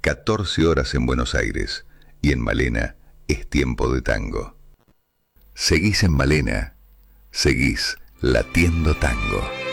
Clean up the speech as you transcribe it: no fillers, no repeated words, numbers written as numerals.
14 horas en Buenos Aires y en Malena es tiempo de tango. Seguís en Malena, seguís latiendo tango.